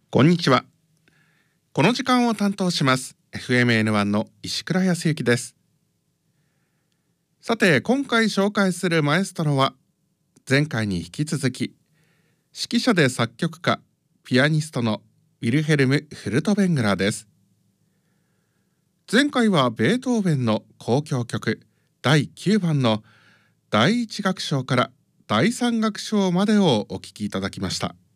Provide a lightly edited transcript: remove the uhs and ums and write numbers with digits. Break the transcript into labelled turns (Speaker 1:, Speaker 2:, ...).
Speaker 1: こんにちは。この時間を担当します FMN1 の石倉康之です。さて、今回紹介するマエストロは前回に引き続き指揮者で作曲家ピアニストのウィルヘルム・フルトベングラーです。前回はベートーベンの交響曲第9番の第1楽章から第3楽章までをお聴きいただきました。